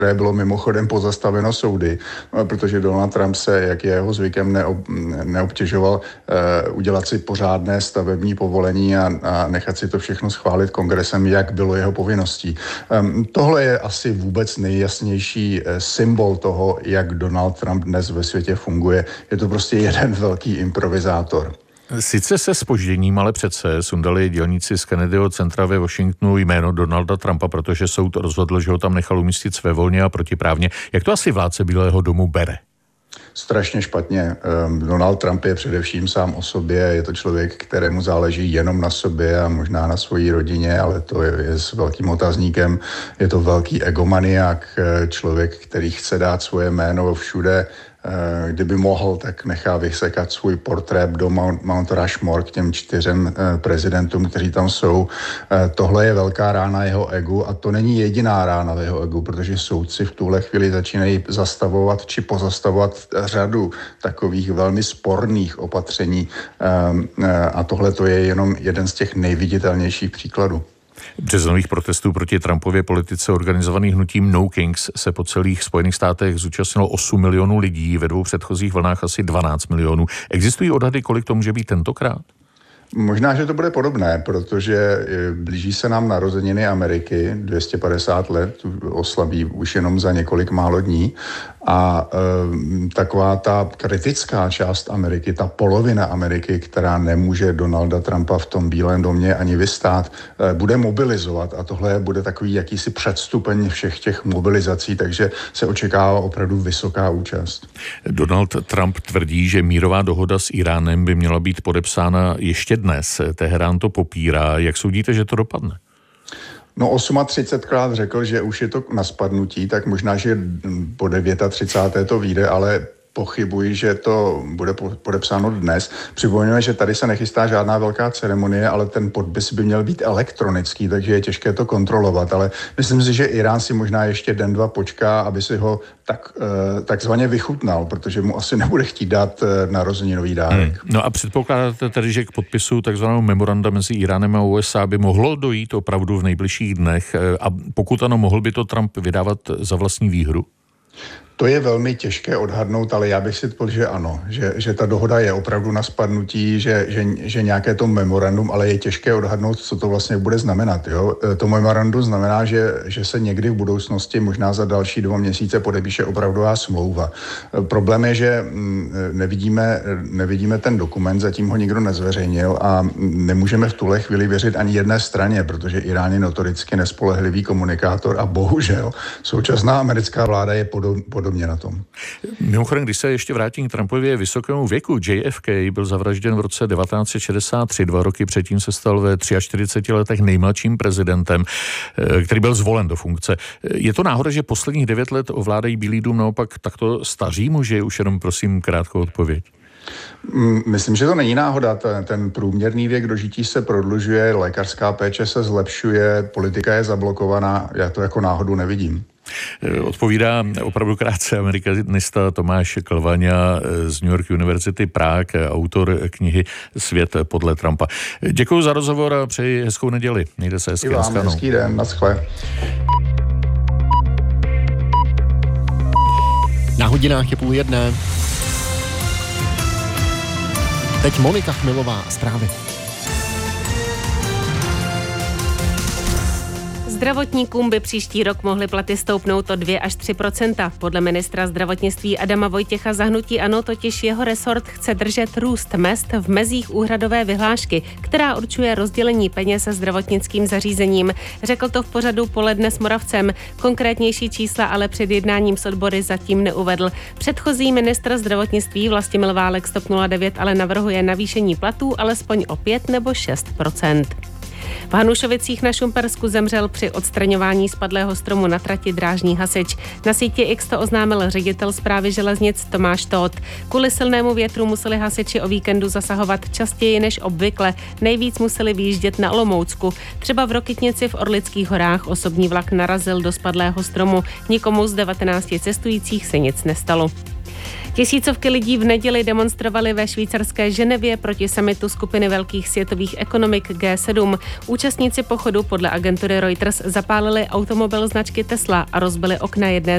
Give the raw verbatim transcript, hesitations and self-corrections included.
které bylo mimochodem pozastaveno soudy, protože Donald Trump se, jak je jeho zvykem, neob, neobtěžoval uh, udělat si pořádné stavební povolení a, a nechat si to všechno schválit kongresem, jak bylo jeho povinností. Um, tohle je asi vůbec nejjasnější uh, symbol toho, jak Donald Trump dnes ve světě funguje. Je to prostě jeden velký improvizátor. Sice se zpožděním, ale přece sundali dělníci z Kennedyho centra ve Washingtonu jméno Donalda Trumpa, protože soud rozhodl, že ho tam nechal umístit svévolně a protiprávně. Jak to asi vládce Bílého domu bere? Strašně špatně. Donald Trump je především sám o sobě, je to člověk, kterému záleží jenom na sobě a možná na svojí rodině, ale to je, je s velkým otazníkem. Je to velký egomaniak, člověk, který chce dát svoje jméno všude. Kdyby mohl, tak nechá vysekat svůj portrét do Mount, Mount Rushmore k těm čtyřem prezidentům, kteří tam jsou. Tohle je velká rána jeho egu a to není jediná rána jeho egu, protože soudci v tuhle chvíli začínají zastavovat či pozastavovat řadu takových velmi sporných opatření a tohle to je jenom jeden z těch nejviditelnějších příkladů. Březnových protestů proti Trumpově politice organizovaných hnutím No Kings se po celých Spojených státech zúčastnilo osm milionů lidí, ve dvou předchozích vlnách asi dvanáct milionů. Existují odhady, kolik to může být tentokrát? Možná, že to bude podobné, protože blíží se nám narozeniny Ameriky, dvě stě padesát let, oslaví už jenom za několik málo dní. A e, taková ta kritická část Ameriky, ta polovina Ameriky, která nemůže Donalda Trumpa v tom Bílém domě ani vystát, e, bude mobilizovat a tohle bude takový jakýsi předstupeň všech těch mobilizací, takže se očekává opravdu vysoká účast. Donald Trump tvrdí, že mírová dohoda s Iránem by měla být podepsána ještě dnes. Teherán to popírá. Jak soudíte, že to dopadne? No třicetkrát řekl, že už je to na spadnutí, tak možná, že po třicáté devátém to vyjde, ale pochybuji, že to bude podepsáno dnes. Připomínáme, že tady se nechystá žádná velká ceremonie, ale ten podpis by měl být elektronický, takže je těžké to kontrolovat. Ale myslím si, že Irán si možná ještě den, dva počká, aby si ho tak, takzvaně vychutnal, protože mu asi nebude chtít dát narozeninový dárek. Hmm. No a předpokládáte tedy, že k podpisu takzvaného memoranda mezi Iránem a U S A by mohlo dojít opravdu v nejbližších dnech a pokud ano, mohl by to Trump vydávat za vlastní výhru? To je velmi těžké odhadnout, ale já bych si řekl, že ano, že, že ta dohoda je opravdu na spadnutí, že, že, že nějaké to memorandum, ale je těžké odhadnout, co to vlastně bude znamenat. Jo? To memorandum znamená, že, že se někdy v budoucnosti, možná za další dva měsíce, podepíše opravdová smlouva. Problém je, že nevidíme, nevidíme ten dokument, zatím ho nikdo nezveřejnil a nemůžeme v tuhle chvíli věřit ani jedné straně, protože Irán je notoricky nespolehlivý komunikátor a bohužel současná americká vláda je podobná podob na tom. Mimochodem, když se ještě vrátím k Trumpově vysokému věku, J F K byl zavražděn v roce devatenáct set šedesát tři, dva roky předtím se stal ve čtyřiceti třech letech nejmladším prezidentem, který byl zvolen do funkce. Je to náhoda, že posledních devět let ovládají Bílý dům naopak takto staří muži? Už jenom prosím krátkou odpověď. Myslím, že to není náhoda. Ten, ten průměrný věk dožití se prodlužuje, lékařská péče se zlepšuje, politika je zablokovaná. Já to jako náhodu nevidím. Odpovídá opravdu krátce amerikanista Tomáš Klvaňa z New York University Prague, autor knihy Svět podle Trumpa. Děkuji za rozhovor a přeji hezkou neděli. Mějte se hezky. I vám hezký den, naschle. Na hodinách je půl jedné. Teď Monika Chmilová, zprávy. Zdravotníkům by příští rok mohly platy stoupnout o dvě až tři procenta. Podle ministra zdravotnictví Adama Vojtěcha za hnutí ANO totiž jeho resort chce držet růst mezd v mezích úhradové vyhlášky, která určuje rozdělení peněz zdravotnickým zařízením. Řekl to v pořadu Poledne s Moravcem. Konkrétnější čísla ale před jednáním s odbory zatím neuvedl. Předchozí ministr zdravotnictví Vlastimil Válek z TOP nula devět ale navrhuje navýšení platů alespoň o pět nebo šest procent. V Hanušovicích na Šumpersku zemřel při odstraňování spadlého stromu na trati drážní hasič. Na síti X to oznámil ředitel správy železnic Tomáš Tóth. Kvůli silnému větru museli hasiči o víkendu zasahovat častěji než obvykle. Nejvíc museli vyjíždět na Olomoucku. Třeba v Rokytnici v Orlických horách osobní vlak narazil do spadlého stromu. Nikomu z devatenácti cestujících se nic nestalo. Tisícovky lidí v neděli demonstrovali ve švýcarské Ženevě proti summitu skupiny velkých světových ekonomik G sedm. Účastníci pochodu podle agentury Reuters zapálili automobil značky Tesla a rozbili okna jedné